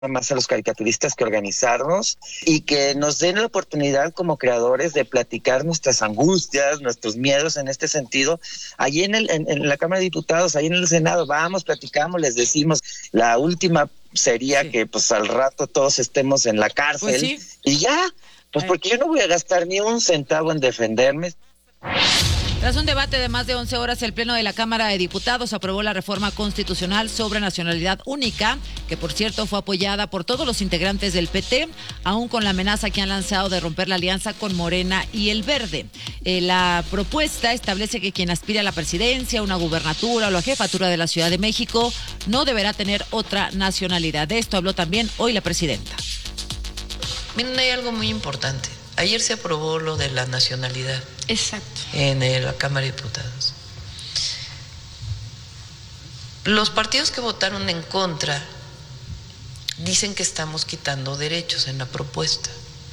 más a los caricaturistas que organizarnos y que nos den la oportunidad como creadores de platicar nuestras angustias, nuestros miedos en este sentido. Allí en la Cámara de Diputados, ahí en el Senado, vamos, platicamos, les decimos, la última sería que pues al rato todos estemos en la cárcel y ya, pues porque yo no voy a gastar ni un centavo en defenderme. Tras un debate de más de 11 horas, el Pleno de la Cámara de Diputados aprobó la reforma constitucional sobre nacionalidad única, que por cierto fue apoyada por todos los integrantes del PT, aún con la amenaza que han lanzado de romper la alianza con Morena y el Verde. La propuesta establece que quien aspire a la presidencia, una gubernatura o la jefatura de la Ciudad de México no deberá tener otra nacionalidad. De esto habló también hoy la presidenta. Miren, hay algo muy importante. Ayer se aprobó lo de la nacionalidad. Exacto. En la Cámara de Diputados. Los partidos que votaron en contra dicen que estamos quitando derechos en la propuesta.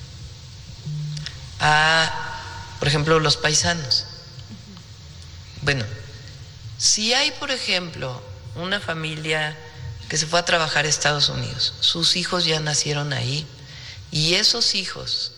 Por ejemplo, los paisanos. Bueno, si hay, por ejemplo, una familia que se fue a trabajar a Estados Unidos, sus hijos ya nacieron ahí, y esos hijos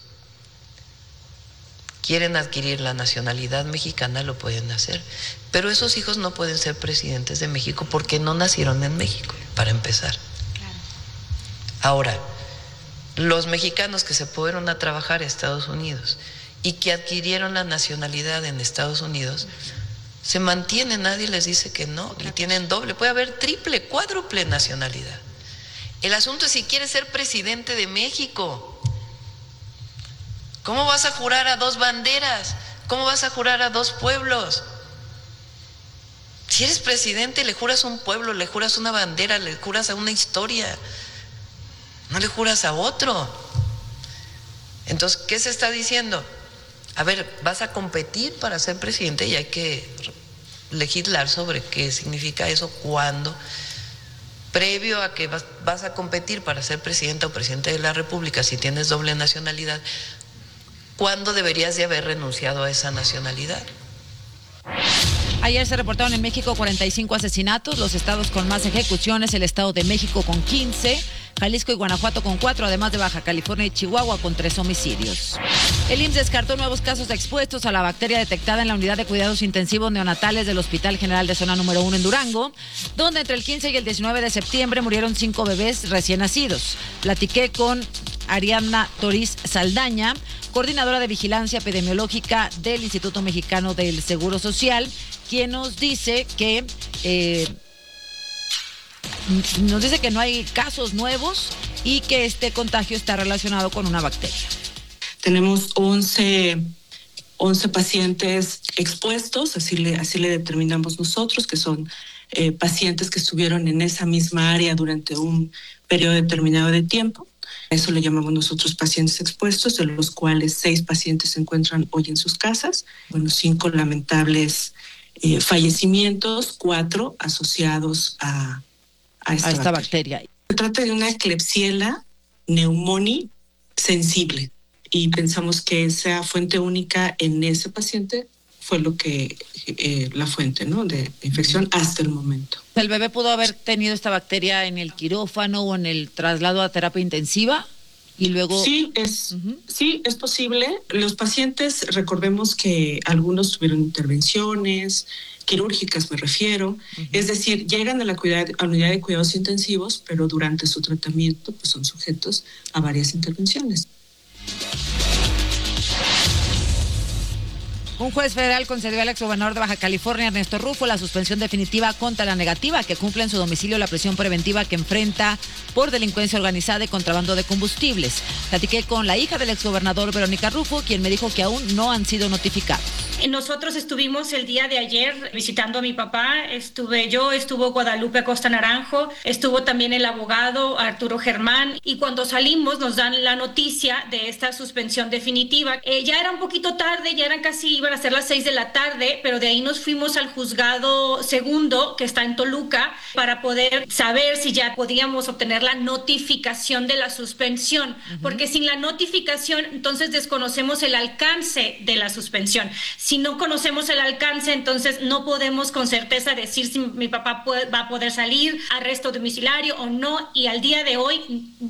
quieren adquirir la nacionalidad mexicana, lo pueden hacer. Pero esos hijos no pueden ser presidentes de México porque no nacieron en México, para empezar. Claro. Ahora, los mexicanos que se fueron a trabajar a Estados Unidos y que adquirieron la nacionalidad en Estados Unidos, se mantienen, nadie les dice que no, y tienen doble, puede haber triple, cuádruple nacionalidad. El asunto es si quieres ser presidente de México. ¿Cómo vas a jurar a dos banderas? ¿Cómo vas a jurar a dos pueblos? Si eres presidente, le juras a un pueblo, le juras a una bandera, le juras a una historia, no le juras a otro. Entonces, ¿qué se está diciendo? A ver, vas a competir para ser presidente y hay que legislar sobre qué significa eso, cuándo. Previo a que vas a competir para ser presidente o presidente de la República, si tienes doble nacionalidad, ¿cuándo deberías de haber renunciado a esa nacionalidad? Ayer se reportaron en México 45 asesinatos, los estados con más ejecuciones, el Estado de México con 15, Jalisco y Guanajuato con 4, además de Baja California y Chihuahua con 3 homicidios. El IMSS descartó nuevos casos expuestos a la bacteria detectada en la unidad de cuidados intensivos neonatales del Hospital General de Zona Número 1 en Durango, donde entre el 15 y el 19 de septiembre murieron 5 bebés recién nacidos. Platiqué con Ariadna Toriz Saldaña, coordinadora de vigilancia epidemiológica del Instituto Mexicano del Seguro Social, quien nos dice que no hay casos nuevos y que este contagio está relacionado con una bacteria. Tenemos 11 pacientes expuestos, así le determinamos nosotros, que son pacientes que estuvieron en esa misma área durante un periodo determinado de tiempo. Eso le llamamos nosotros pacientes expuestos, de los cuales 6 pacientes se encuentran hoy en sus casas. 5 lamentables fallecimientos, 4 asociados a esta bacteria. Se trata de una Klebsiella pneumoniae sensible y pensamos que esa fuente única en ese paciente fue lo que la fuente, ¿no?, de infección hasta el momento. ¿El bebé pudo haber tenido esta bacteria en el quirófano o en el traslado a terapia intensiva? Y luego... Sí, es posible. Los pacientes, recordemos que algunos tuvieron intervenciones quirúrgicas, me refiero. Es decir, llegan a la unidad de cuidados intensivos, pero durante su tratamiento pues, son sujetos a varias intervenciones. Un juez federal concedió al exgobernador de Baja California, Ernesto Rufo, la suspensión definitiva contra la negativa que cumple en su domicilio la prisión preventiva que enfrenta por delincuencia organizada y contrabando de combustibles. Platiqué con la hija del exgobernador, Verónica Rufo, quien me dijo que aún no han sido notificados. Nosotros estuvimos el día de ayer visitando a mi papá, estuvo Guadalupe Acosta Naranjo, estuvo también el abogado Arturo Germán, y cuando salimos nos dan la noticia de esta suspensión definitiva. Ya era un poquito tarde, iban a ser las 6 de la tarde, pero de ahí nos fuimos al juzgado segundo, que está en Toluca, para poder saber si ya podíamos obtener la notificación de la suspensión, porque sin la notificación entonces desconocemos el alcance de la suspensión. Si no conocemos el alcance, entonces no podemos con certeza decir si mi papá va a poder salir, arresto domiciliario o no, y al día de hoy